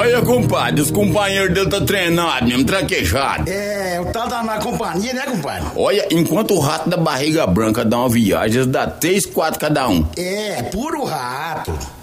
Olha, compadre, os companheiros dele tá treinado mesmo, traquejado. É, o tal da má companhia, né, compadre? Olha, enquanto o rato da barriga branca dá uma viagem, eles dá 3, 4 cada um. É, puro rato.